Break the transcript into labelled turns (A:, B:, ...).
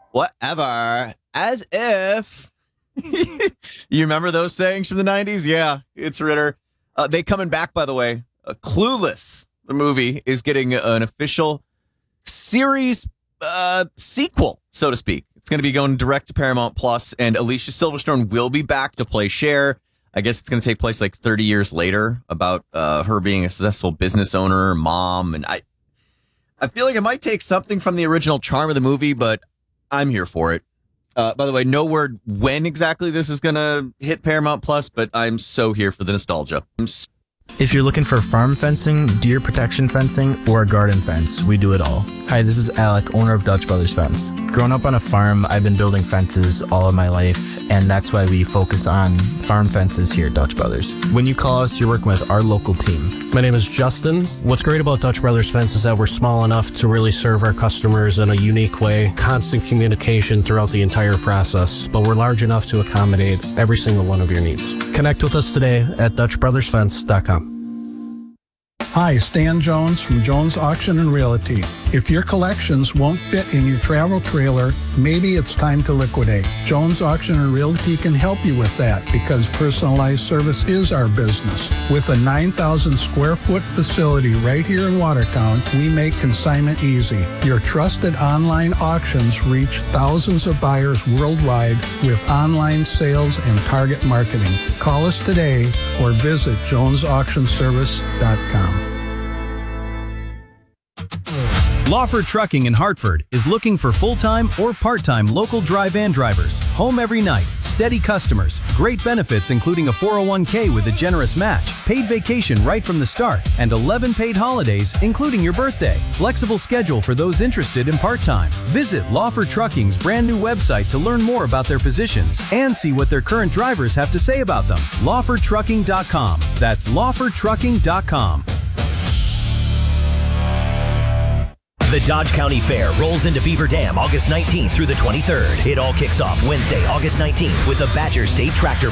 A: whatever, as if. You remember those sayings from the 90s? Yeah, it's Ritter. They coming back, by the way. Clueless, the movie, is getting an official series sequel, so to speak. It's going to be going direct to Paramount Plus, and Alicia Silverstone will be back to play Cher. I guess it's going to take place like 30 years later, about her being a successful business owner, mom, and I feel like it might take something from the original charm of the movie, but I'm here for it. By the way, no word when exactly this is going to hit Paramount Plus, but I'm so here for the nostalgia.
B: If you're looking for farm fencing, deer protection fencing, or a garden fence, we do it all. Hi, this is Alec, owner of Dutch Brothers Fence. Growing up on a farm, I've been building fences all of my life, and that's why we focus on farm fences here at Dutch Brothers. When you call us, you're working with our local team.
C: My name is Justin. What's great about Dutch Brothers Fence is that we're small enough to really serve our customers in a unique way, constant communication throughout the entire process, but we're large enough to accommodate every single one of your needs. Connect with us today at DutchBrothersFence.com.
D: Hi, Stan Jones from Jones Auction and Realty. If your collections won't fit in your travel trailer, maybe it's time to liquidate. Jones Auction and Realty can help you with that because personalized service is our business. With a 9,000 square foot facility right here in Watertown, we make consignment easy. Your trusted online auctions reach thousands of buyers worldwide with online sales and target marketing. Call us today or visit jonesauctionservice.com.
E: Lawford Trucking in Hartford is looking for full-time or part-time local dry van drivers. Home every night, steady customers, great benefits including a 401k with a generous match, paid vacation right from the start, and 11 paid holidays including your birthday. Flexible schedule for those interested in part-time. Visit Lawford Trucking's brand new website to learn more about their positions and see what their current drivers have to say about them. LawfordTrucking.com. That's LawfordTrucking.com.
F: The Dodge County Fair rolls into Beaver Dam August 19th through the 23rd. It all kicks off Wednesday, August 19th with the Badger State Tractor